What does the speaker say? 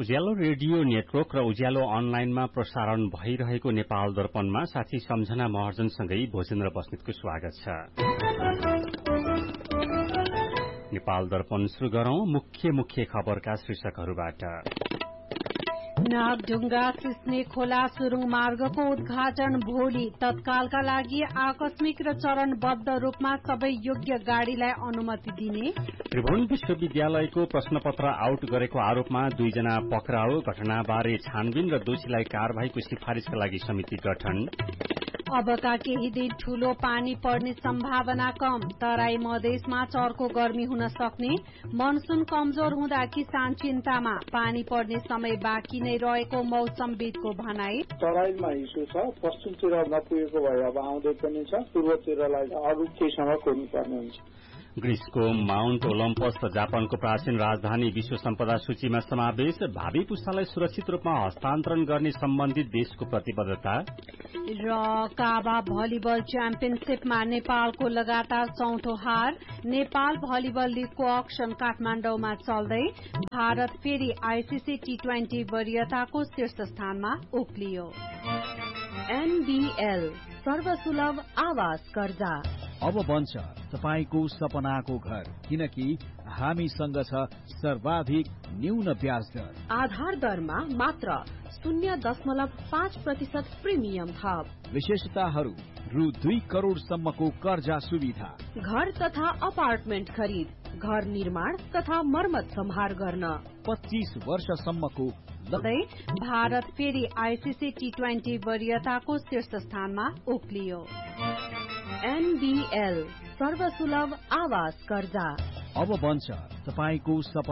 उज्यालो radio network र उज्यालो अनलाइनमा प्रसारण भइरहेको नेपाल दर्पणमा साथी सम्झना महर्जनसँगै भोजेन्द्र बस्नेतको स्वागत छ। नेपाल दर्पण शुरू गरौं मुख्य खबरका शीर्षकहरूबाट। नागढुंगा सिस्ने खोला सुरुङ मार्गको उद्घाटन भोलि। तत्कालका लागि आकस्मिक र चरणबद्ध रूपमा सबै योग्य गाड़ीलाई अनुमति दिने। त्रिभुवन विश्वविद्यालयको प्रश्नपत्र आउट गरेको आरोपमा 2 जना पक्राउ। घटनाबारे छानबिन र दोषीलाई कार्यवाहीको सिफारिशका लागि समिति गठन। अबका केही दिन ठूलो पानी पर्ने सम्भावना कम। तराई मधेसमा चर्को गर्मी हुन सक्ने। मनसून कमजोर हुँदा किसान चिन्तामा। पानी पर्ने समय बाँकी नै रहेको मौसमविदको भनाई। तराईमा हिसो छ, पश्चिमतिर नपुगेको भए अब आउँदै पनि छ, पूर्वतिरलाई अरू केहीसँग कोर्नुपर्ने हुन्छ। ग्रीसको माउन्ट ओलम्पस र जापानको प्राचीन राजधानी विश्व सम्पदा सूचीमा समावेश। भावी पुस्तालाई सुरक्षित रूपमा हस्तान्तरण गर्ने सम्बन्धित देशको प्रतिबद्धता। र काबा भलिबल च्याम्पियनशीपमा नेपालको लगातार चौथो हार। नेपाल भलिबल लीगको अक्सन काठमाडौँमा चल्दै। भारत फेरि आईसीसी T20 वरियताको शीर्ष स्थानमा उक्लियो। NBL सर्वसुलभ आवास कर्जा अब बन्छ तपाईको सपनाको घर, किनकि हामीसँग छ सर्वाधिक न्यून ब्याज दर। आधार दरमा मात्र 0.5% प्रिमियम थप। विशेषताहरू रु 2 करोड़ सम्मको कर्जा सुविधा। घर तथा अपार्टमेन्ट खरिद, घर निर्माण तथा मर्मत सम्हार गर्न 25 वर्षसम्मको। भारत फेरि आईसीसी T20 वरियताको शीर्ष स्थानमा उक्लियो। NBL सर्वसुलभ आवास कर्जा अब बन्छ तपाईको सपना